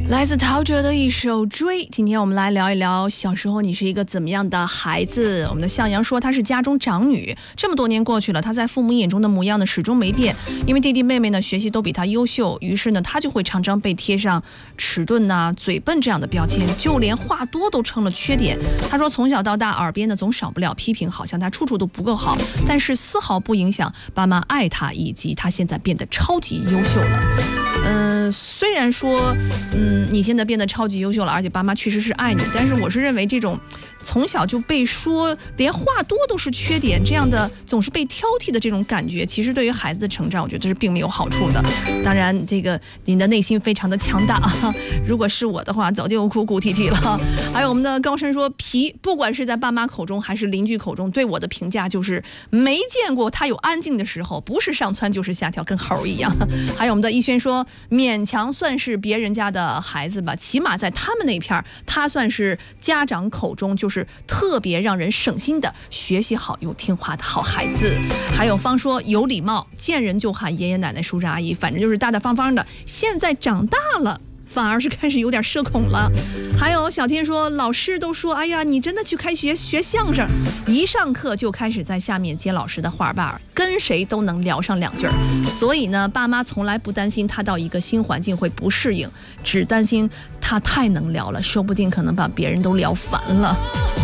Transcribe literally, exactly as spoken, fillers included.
来自陶喆的一首《追》。今天我们来聊一聊小时候你是一个怎么样的孩子。我们的向阳说她是家中长女，这么多年过去了，她在父母眼中的模样呢始终没变，因为弟弟妹妹呢学习都比她优秀，于是呢她就会常常被贴上迟钝呐、啊、嘴笨这样的标签，就连话多都成了缺点。她说从小到大耳边呢总少不了批评，好像她处处都不够好，但是丝毫不影响爸妈爱她，以及她现在变得超级优秀了。嗯、呃，虽然说嗯你现在变得超级优秀了，而且爸妈确实是爱你，但是我是认为这种从小就被说连话多都是缺点，这样的总是被挑剔的这种感觉，其实对于孩子的成长我觉得是并没有好处的。当然这个你的内心非常的强大啊，如果是我的话早就哭哭啼啼了。还有我们的高深说，皮不管是在爸妈口中还是邻居口中对我的评价就是没见过他有安静的时候，不是上蹿就是下跳，跟猴一样。还有我们的逸轩说，勉强算是别人家的孩子吧，起码在他们那片他算是家长口中就是特别让人省心的学习好又听话的好孩子。还有方说，有礼貌，见人就喊爷爷奶奶叔叔阿姨，反正就是大大方方的，现在长大了反而是开始有点社恐了。还有小天说，老师都说哎呀你真的去开学学相声，一上课就开始在下面接老师的话把，跟谁都能聊上两句儿。所以呢爸妈从来不担心他到一个新环境会不适应，只担心他太能聊了，说不定可能把别人都聊烦了。